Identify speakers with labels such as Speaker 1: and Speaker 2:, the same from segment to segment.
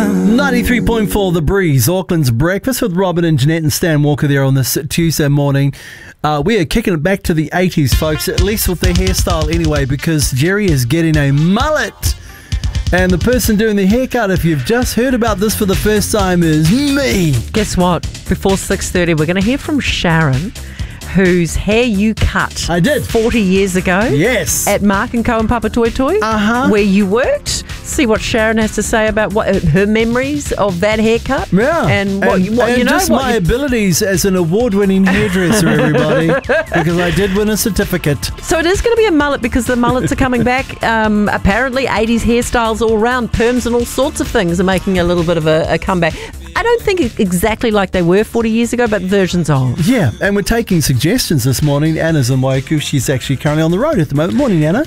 Speaker 1: 93.4 The Breeze, Auckland's breakfast with Robin and Jeanette and Stan Walker there on this Tuesday morning. We are kicking it back to the 80s, folks, at least with their hairstyle anyway, because Jerry is getting a mullet. And the person doing the haircut, if you've just heard about this for the first time, is me.
Speaker 2: Guess what? Before 6:30, we're going to hear from Sharon, whose hair you cut.
Speaker 1: I did.
Speaker 2: 40 years ago.
Speaker 1: Yes.
Speaker 2: At Mark and Co and Papa Toi Toi. Where you worked. See what Sharon has to say about what her memories of that haircut.
Speaker 1: Yeah.
Speaker 2: And what you know.
Speaker 1: Just my abilities as an award-winning hairdresser, everybody, because I did win a certificate.
Speaker 2: So it is going to be a mullet because the mullets are coming back. Apparently 80s hairstyles all around, perms and all sorts of things are making a little bit of a comeback. I don't think exactly like they were 40 years ago, but versions of.
Speaker 1: Yeah, and we're taking suggestions this morning. Anna's in Waiku. She's actually currently on the road at the moment. Morning, Anna.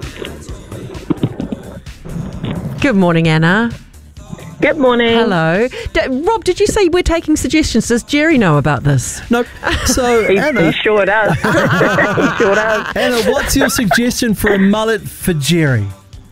Speaker 2: Good morning, Anna.
Speaker 3: Good morning.
Speaker 2: Hello. Rob, did you say we're taking suggestions? Does Jerry know about this?
Speaker 1: Nope. So, Anna...
Speaker 3: He sure does. He sure does.
Speaker 1: Anna, what's your suggestion for a mullet for Jerry?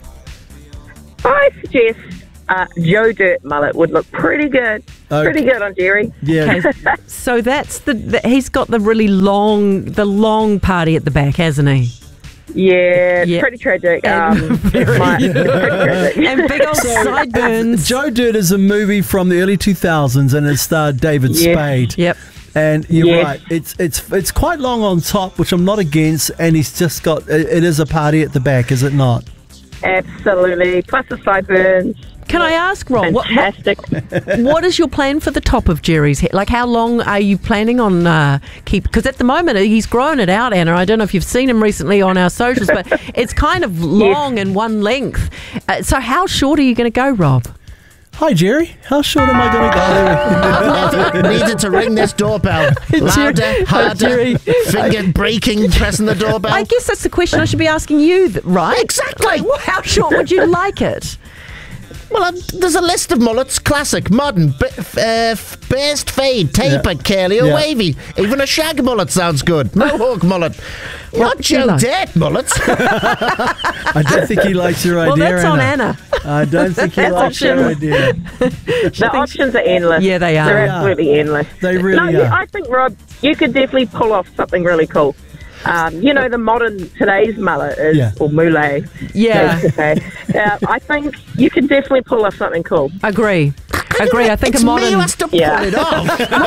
Speaker 3: I suggest Joe Dirt mullet would look pretty good. Okay. Pretty good on Jerry.
Speaker 1: Yeah.
Speaker 2: Okay. So that's he's got the really long party at the back, hasn't he?
Speaker 3: Yeah, yep. Pretty tragic. Pretty tragic.
Speaker 2: And big old sideburns.
Speaker 1: Joe Dirt is a movie from the early 2000s and it starred David Spade.
Speaker 2: Yep.
Speaker 1: And you're right, it's quite long on top, which I'm not against, and he's just got, it is a party at the back, is it not?
Speaker 3: Absolutely. Plus the sideburns.
Speaker 2: Can I ask, Rob,
Speaker 3: fantastic.
Speaker 2: What is your plan for the top of Jerry's hair? Like, how long are you planning on because at the moment he's grown it out, Anna. I don't know if you've seen him recently on our socials, but it's kind of long and one length. So how short are you going to go, Rob?
Speaker 1: Hi, Jerry. How short am I going to go?
Speaker 4: Needed to ring this doorbell. Louder, harder, finger breaking, pressing the doorbell.
Speaker 2: I guess that's the question I should be asking you, right?
Speaker 4: Exactly.
Speaker 2: Like, how short would you like it?
Speaker 4: Well, there's a list of mullets: classic, modern, burst fade, tapered, curly or wavy. Even a shag mullet sounds good. Mohawk mullet. Not Joe Dirt mullets.
Speaker 1: I don't think he likes your idea,
Speaker 2: Well, that's on Anna.
Speaker 1: I don't think he likes your idea.
Speaker 3: The options are endless.
Speaker 2: Yeah, they are.
Speaker 3: They're absolutely endless.
Speaker 1: They really are.
Speaker 3: I think, Rob, you could definitely pull off something really cool. You know, the modern today's mullet is, or mullet.
Speaker 2: Yeah.
Speaker 3: I think you can definitely pull off something cool.
Speaker 2: Agree. I think
Speaker 4: it's
Speaker 2: a modern...
Speaker 4: me who has to pull it off.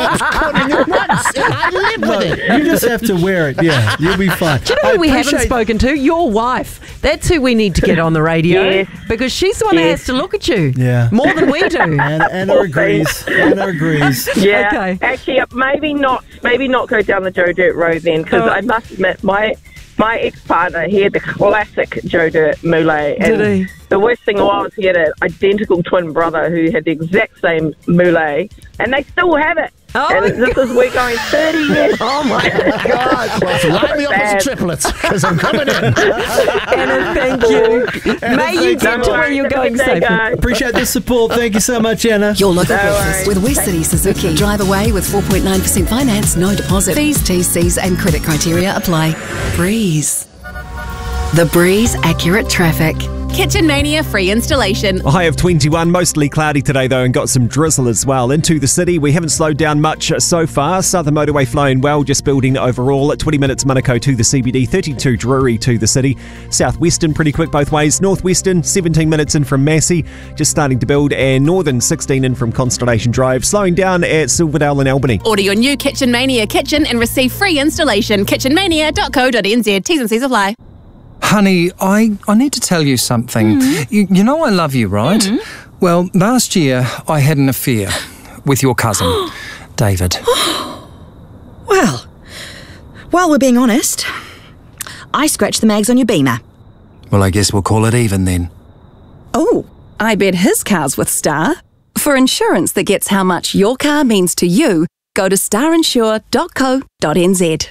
Speaker 4: I live with it.
Speaker 1: You just have to wear it. Yeah, you'll be fine.
Speaker 2: Do you know who we haven't spoken to? Your wife. That's who we need to get on the radio. Because she's the one that has to look at you.
Speaker 1: Yeah.
Speaker 2: More than we do.
Speaker 1: Anna agrees. Anna agrees.
Speaker 3: Yeah.
Speaker 2: Okay.
Speaker 3: Actually, maybe not go down the Joe Dirt road then, because I must admit, my ex-partner, he had the classic Joe Dirt mullet.
Speaker 2: Did he?
Speaker 3: The worst thing was he had an identical twin brother who had the exact same mullet, and they still have it.
Speaker 2: Oh,
Speaker 3: and we're going 30 years.
Speaker 2: Oh, my God.
Speaker 4: Well, line me up as triplets, because I'm coming in.
Speaker 2: Anna, thank you. May you get to where you're going safely.
Speaker 1: Appreciate the support. Thank you so much, Anna.
Speaker 5: Your local breakfast with West City Suzuki. Drive away with 4.9% finance, no deposit. Fees, TCs and credit criteria apply. Breeze. The Breeze Accurate Traffic.
Speaker 6: Kitchen Mania free installation.
Speaker 7: A high of 21, mostly cloudy today though, and got some drizzle as well. Into the city, we haven't slowed down much so far. Southern Motorway flowing well, just building overall. At 20 minutes Manukau to the CBD, 32 Drury to the city. Southwestern pretty quick both ways. Northwestern 17 minutes in from Massey, just starting to build, and Northern 16 in from Constellation Drive. Slowing down at Silverdale and Albany.
Speaker 6: Order your new Kitchen Mania kitchen and receive free installation. kitchenmania.co.nz. T's and C's apply.
Speaker 8: Honey, I need to tell you something. You know I love you, right? Well, last year I had an affair with your cousin, David.
Speaker 9: Well, while we're being honest, I scratched the mags on your Beamer.
Speaker 8: Well, I guess we'll call it even then.
Speaker 9: Oh, I bet his car's with Star. For insurance that gets how much your car means to you, go to starinsure.co.nz.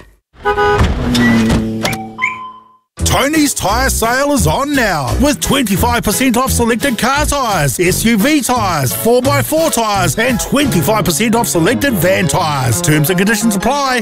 Speaker 10: Tony's Tyre Sale is on now with 25% off selected car tyres, SUV tyres, 4x4 tyres and 25% off selected van tyres. Terms and conditions apply.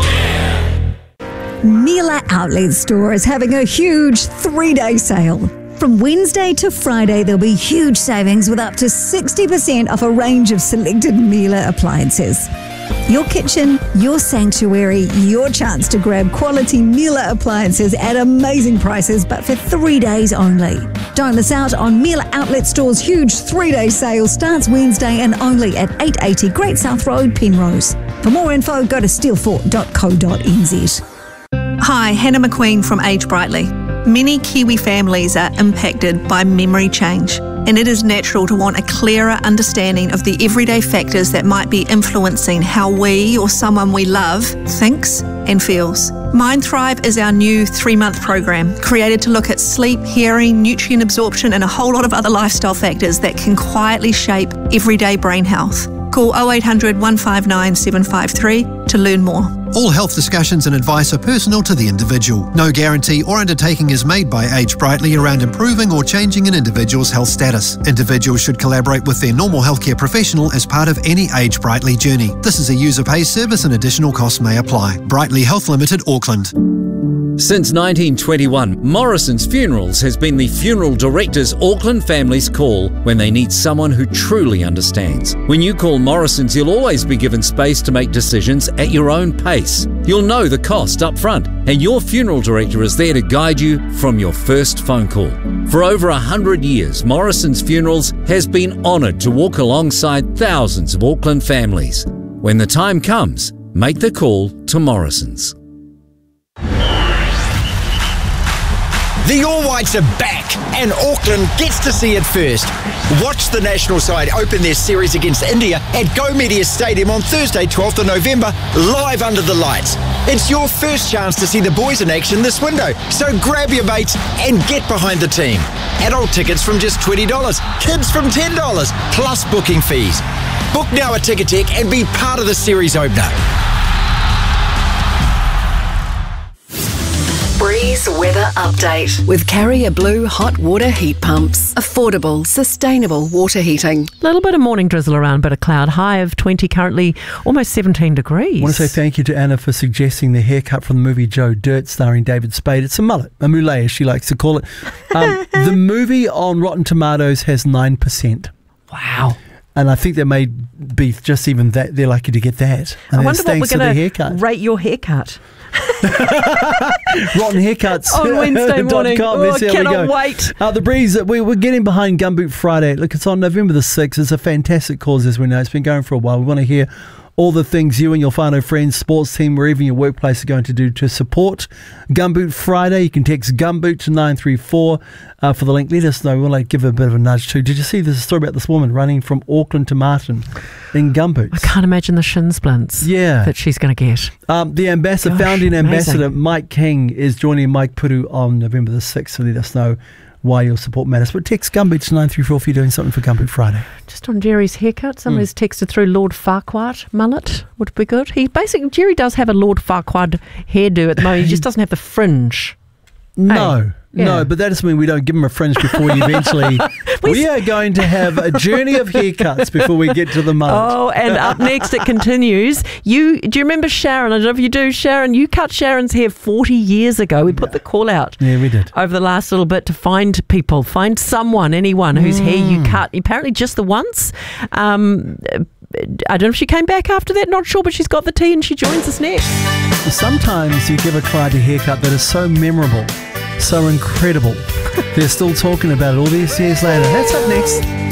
Speaker 11: Mila Outlet Store is having a huge 3-day sale. From Wednesday to Friday, there'll be huge savings with up to 60% off a range of selected Miele appliances. Your kitchen, your sanctuary, your chance to grab quality Miele appliances at amazing prices, but for 3 days only. Don't miss out on Miele Outlet Store's huge 3-day sale. Starts Wednesday and only at 880 Great South Road, Penrose. For more info, go to steelfort.co.nz.
Speaker 12: Hi, Hannah McQueen from Age Brightly. Many Kiwi families are impacted by memory change, and it is natural to want a clearer understanding of the everyday factors that might be influencing how we or someone we love thinks and feels. Mind Thrive is our new 3-month program created to look at sleep, hearing, nutrient absorption and a whole lot of other lifestyle factors that can quietly shape everyday brain health. Call 0800 159 753 to learn more.
Speaker 13: All health discussions and advice are personal to the individual. No guarantee or undertaking is made by Age Brightly around improving or changing an individual's health status. Individuals should collaborate with their normal healthcare professional as part of any Age Brightly journey. This is a user-pays service and additional costs may apply. Brightly Health Limited, Auckland.
Speaker 14: Since 1921, Morrison's Funerals has been the funeral director's Auckland family's call when they need someone who truly understands. When you call Morrison's, you'll always be given space to make decisions at your own pace. You'll know the cost up front, and your funeral director is there to guide you from your first phone call. For over 100 years, Morrison's Funerals has been honoured to walk alongside thousands of Auckland families. When the time comes, make the call to Morrison's.
Speaker 15: The All Whites are back, and Auckland gets to see it first. Watch the national side open their series against India at Go Media Stadium on Thursday, 12th of November, live under the lights. It's your first chance to see the boys in action this window, so grab your mates and get behind the team. Adult tickets from just $20, kids from $10, plus booking fees. Book now at Ticketek and be part of the series opener.
Speaker 5: Breeze weather update with Carrier Blue hot water heat pumps. Affordable, sustainable water heating.
Speaker 2: A little bit of morning drizzle around, but a cloud. High of 20, currently almost 17 degrees.
Speaker 1: I want to say thank you to Anna for suggesting the haircut from the movie Joe Dirt starring David Spade. It's a mullet, a mullet as she likes to call it. The movie on Rotten Tomatoes has 9%.
Speaker 2: Wow.
Speaker 1: And I think that may be just even that they're lucky to get that. And
Speaker 2: I wonder what we're going to rate your haircut.
Speaker 1: Rotten Haircuts
Speaker 2: on Wednesday morning.
Speaker 1: Oh,
Speaker 2: I cannot wait.
Speaker 1: The Breeze, we're getting behind Gumboot Friday. Look, it's on November the 6th. It's a fantastic cause, as we know. It's been going for a while. We want to hear all the things you and your whānau friends, sports team, or even your workplace are going to do to support Gumboot Friday. You can text Gumboot to 934 for the link. Let us know. We'll give a bit of a nudge too. Did you see this story about this woman running from Auckland to Martin in gumboots?
Speaker 2: I can't imagine the shin splints that she's going to get.
Speaker 1: The ambassador, founding ambassador Mike King is joining Mike Puru on November the 6th to let us know why your support matters. But text Gumboot to 934 if you're doing something for Gumboot Friday.
Speaker 2: Just on Jerry's haircut, somebody's texted through Lord Farquhar mullet would be good. Jerry does have a Lord Farquhar hairdo at the moment. He just doesn't have the fringe.
Speaker 1: No.
Speaker 2: Hey.
Speaker 1: No, but that doesn't mean we don't give him a fringe before you eventually... we are going to have a journey of haircuts before we get to the mullet.
Speaker 2: Oh, and up next it continues. Do you remember Sharon? I don't know if you do, Sharon. You cut Sharon's hair 40 years ago. We put the call out.
Speaker 1: Yeah, we did.
Speaker 2: Over the last little bit to find anyone whose hair you cut. Apparently just the once. I don't know if she came back after that, not sure, but she's got the tea and she joins us next.
Speaker 1: Sometimes you give a client a haircut that is so memorable, so incredible, they're still talking about it all these years later. That's up next.